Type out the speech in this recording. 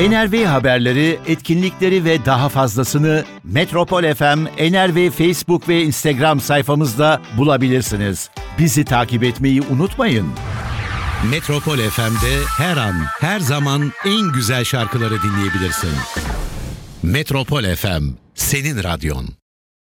NRV haberleri, etkinlikleri ve daha fazlasını Metropol FM, NRV Facebook ve Instagram sayfamızda bulabilirsiniz. Bizi takip etmeyi unutmayın. Metropol FM'de her an, her zaman en güzel şarkıları dinleyebilirsin. Metropol FM, senin radyon.